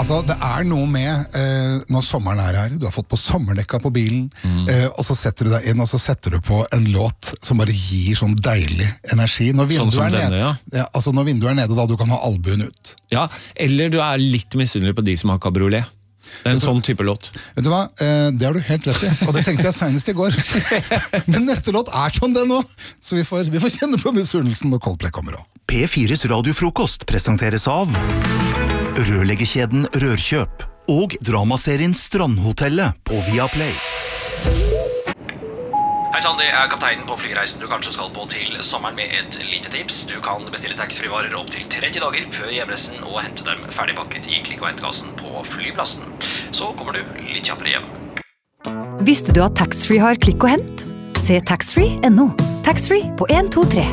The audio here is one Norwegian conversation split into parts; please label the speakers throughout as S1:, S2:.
S1: Altså, det noe med når sommeren her, du har fått på sommerdekka på bilen, og så setter du deg inn, og så setter du på en låt som bare gir sånn deilig energi. Når vinduet
S2: sånn
S1: nede,
S2: denne,
S1: ja, altså når vinduet nede, da du kan ha albuen ut.
S2: Ja, eller du litt misunnelig på de som har kabriolet. Det en sånn type låt.
S1: Vet du hva? Det har du helt rett i, og det tenkte jeg senest i går. Men neste låt sånn det nå, så vi får kjenne på misunnelsen når Coldplay kommer også.
S3: P4s radiofrokost presenteres av rørleggerkjeden Rørkjøp og dramaserien Strandhotellet på Viaplay.
S4: Hei Sandy, kapteinen på flyreisen du kanskje skal på til sommeren med et lite tips. Du kan bestille taxfree-varer opp til 30 dager før hjemreisen og hente dem ferdigpakket i klikk- og hentkassen på flyplassen. Så kommer du litt kjappere hjem.
S5: Visste du at taxfree har klikk og hent? Se taxfree.no. Taxfree på 1, 2, 3.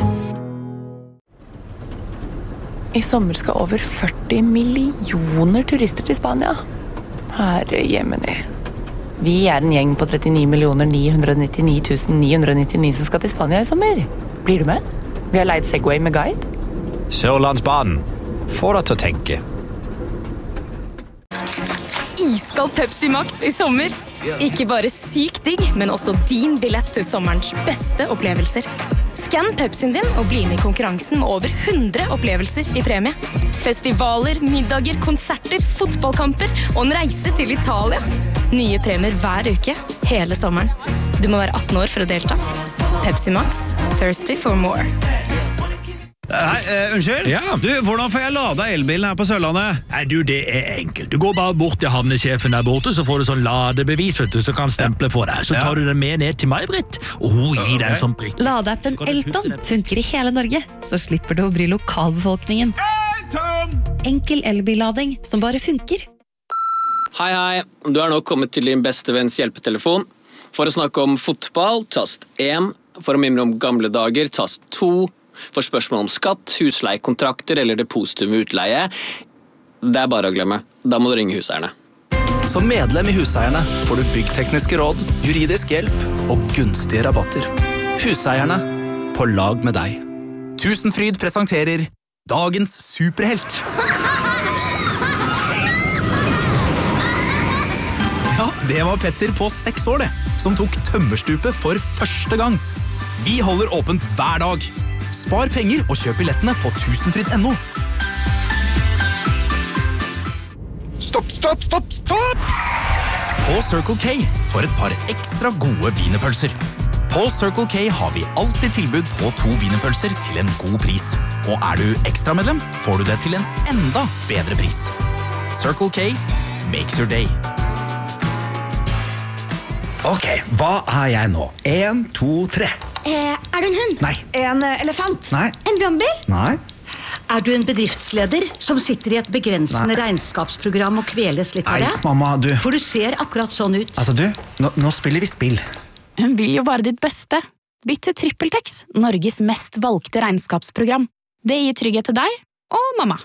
S6: I sommer skal over 40 millioner turister til Spania. Herre jemini. Vi en gjeng på 39 999 999 som skal til Spania i sommer. Blir du med? Vi har leid Segway med guide.
S7: Sørlandsbanen. Få deg til å tenke.
S8: Iskald Pepsi Max i sommer. Ikke bare sykt digg, men også din billett til sommerens beste opplevelser. Skann Pepsien din og bli med i konkurransen med over 100 opplevelser i premie. Festivaler, middager, konserter, fotballkamper og en reise til Italia. Nye premier hver uke, hele sommeren. Du må være 18 år for å delta. Pepsi Max, thirsty for more.
S9: Unnskyld?
S2: Ja.
S9: Du, hvordan får jeg lada elbilen her på Sørlandet?
S7: Nei, du, det enkelt. Du går bare bort til havnesjefen der borte, så får du sånn ladebevis, vet du, så kan stemple for deg. Så tar du den med ned til meg, Britt, og hun gir deg en sånn prikk.
S10: Ladeappen Elton funker i hele Norge, så slipper du å bry lokalbefolkningen. Enkel elbillading som bare funker.
S11: Hei, hei. Du nå kommet til din beste venns hjelpetelefon. For å snakke om fotball, tast 1. For å mimre om gamle dager, tast 2. For spørsmål om skatt, husleiekontrakter eller depositum ved utleie, det bare å glemme. Da må du ringe Huseierne.
S12: Som medlem i Huseierne får du byggtekniske råd, juridisk hjelp og gunstige rabatter. Huseierne, på lag med deg. Tusenfryd presenterer Dagens superhelt. Ja, det var Petter på 6 år det, som tok tømmerstupet for første gang. Vi holder åpent hver dag. Spar penger og kjøp billettene på tusenfryd.no. Stopp! På Circle K for et par ekstra gode wienerpølser. På Circle K har vi alltid tilbud på 2 wienerpølser til en god pris. Og du ekstramedlem, får du det til en enda bedre pris. Circle K makes your day.
S13: Ok, hva jeg nå? 1, 2, 3.
S14: Du en hund?
S13: Nei.
S14: En elefant?
S13: Nei.
S14: En brannbil?
S13: Nei.
S14: Du en bedriftsleder som sitter i et begrensende regnskapsprogram og kveles litt av det?
S13: Nei, mamma, du.
S14: For du ser akkurat sånn ut.
S13: Altså du, nå spiller vi spill.
S8: Hun vil jo bare ditt beste. Bytt til TrippelTex, Norges mest valgte regnskapsprogram. Det gir trygghet til deg og mamma.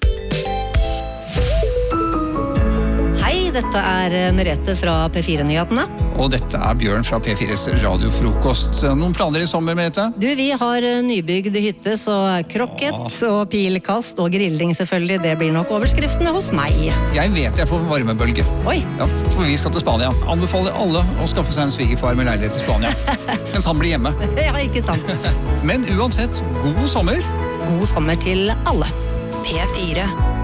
S10: Hei, dette Merete fra P4-nyhetene.
S15: Og dette Bjørn fra P4s radiofrokost. Noen planer i sommer, Merete?
S10: Du, vi har nybygd hytte, så krokket og pilkast og grilling selvfølgelig, det blir nok overskriftene hos meg.
S15: Jeg vet jeg får varmebølge.
S10: Oi.
S15: Ja, for vi skal til Spania. Anbefaler alle å skaffe seg en svigerfar med leilighet i Spania. Mens han blir hjemme.
S10: Ja, ikke sant.
S15: Men uansett, god sommer.
S10: God sommer til alle.
S5: P4